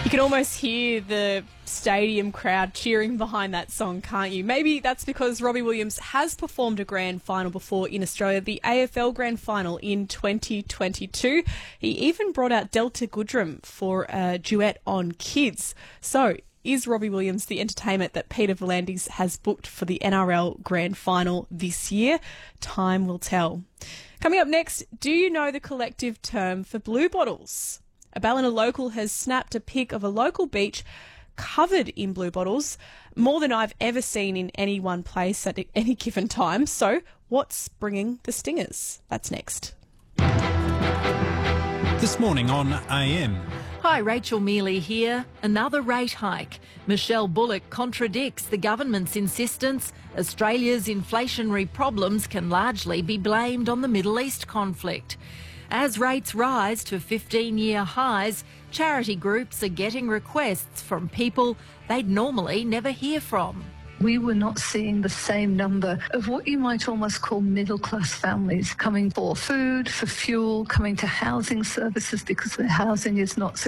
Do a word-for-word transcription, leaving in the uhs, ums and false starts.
You can almost hear the stadium crowd cheering behind that song, can't you? Maybe that's because Robbie Williams has performed a grand final before in Australia, the A F L grand final in twenty twenty-two. He even brought out Delta Goodrem for a duet on Kids. So, is Robbie Williams the entertainment that Peter V'landys has booked for the N R L grand final this year? Time will tell. Coming up next, do you know the collective term for blue bottles? A Ballina local has snapped a pic of a local beach covered in blue bottles, more than I've ever seen in any one place at any given time. So what's bringing the stingers? That's next. This morning on A M. Hi, Rachel Mealy here. Another rate hike. Michelle Bullock contradicts the government's insistence Australia's inflationary problems can largely be blamed on the Middle East conflict. As rates rise to fifteen-year highs, charity groups are getting requests from people they'd normally never hear from. We were not seeing the same number of what you might almost call middle-class families coming for food, for fuel, coming to housing services because their housing is not